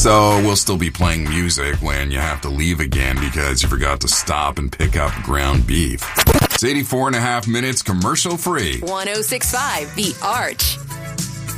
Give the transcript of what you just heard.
So we'll still be playing music when you have to leave again because you forgot to stop and pick up ground beef. It's 84 and a half minutes commercial free. 106.5 The Arch.